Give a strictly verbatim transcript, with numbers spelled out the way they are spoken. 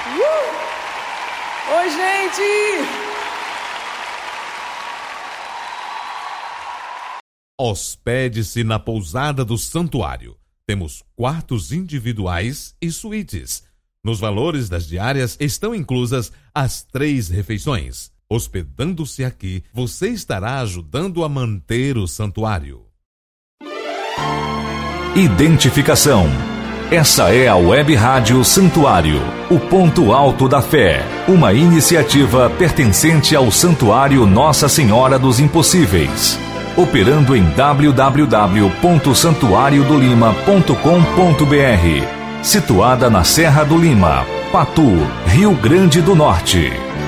Uh! Oi, gente! Hospede-se na pousada do santuário. Temos quartos individuais e suítes. Nos valores das diárias estão inclusas as três refeições. Hospedando-se aqui, você estará ajudando a manter o santuário. Identificação. Essa é a Web Rádio Santuário, o ponto alto da fé, uma iniciativa pertencente ao Santuário Nossa Senhora dos Impossíveis, operando em w w w ponto santuário do lima ponto com ponto b r, situada na Serra do Lima, Patu, Rio Grande do Norte.